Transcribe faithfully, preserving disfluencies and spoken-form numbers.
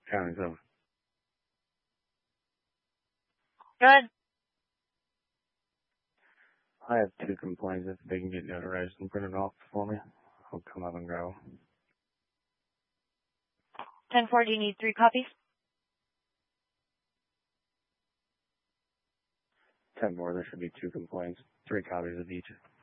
Counting seven. Good. I have two complaints. If they can get notarized and printed off for me, I'll come up and grab them. ten four, do you need three copies? ten more, there should be two complaints. Three copies of each.